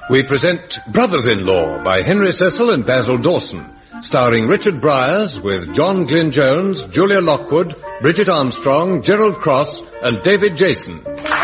we present Brothers-in-Law by Henry Cecil and Basil Dawson, starring Richard Bryars with John Glyn Jones, Julia Lockwood, Bridget Armstrong, Gerald Cross, and David Jason.